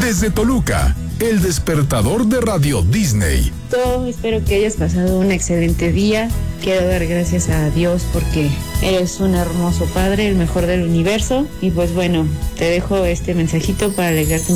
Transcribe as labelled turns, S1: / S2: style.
S1: Desde Toluca, el despertador de Radio Disney.
S2: Espero que hayas pasado un excelente día. Quiero dar gracias a Dios porque eres un hermoso padre, el mejor del universo. Y pues bueno, te dejo este mensajito para alegrarte un